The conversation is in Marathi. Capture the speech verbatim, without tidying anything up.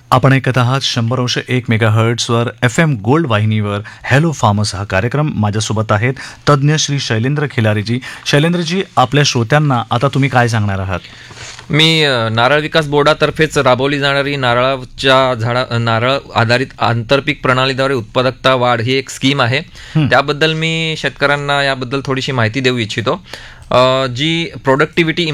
आपण ऐकत आहात शंभर अंश एक मेगा हर्ट्सवर एफ एम गोल्ड वाहिनीवर हॅलो फार्मर्स हा कार्यक्रम. माझ्यासोबत आहेत तज्ज्ञ श्री शैलेंद्र खिलारीजी. शैलेंद्रजी, आपल्या श्रोत्यांना आता तुम्ही काय सांगणार आहात? मी नारळ विकास बोर्डातर्फेच राबवली जाणारी नारळाच्या झाडा नारळ आधारित आंतरपीक प्रणालीद्वारे उत्पादकता वाढ ही एक स्कीम आहे. त्याबद्दल मी शेतकऱ्यांना याबद्दल थोडीशी माहिती देऊ इच्छितो. जी प्रोडक्टिव्हिटी